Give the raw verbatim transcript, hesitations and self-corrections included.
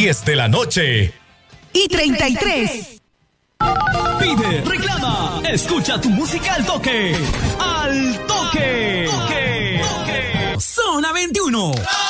diez de la noche. Y treinta y tres. Pide, reclama, escucha tu música al toque. Al toque. Toque. Toque. Zona veintiuno.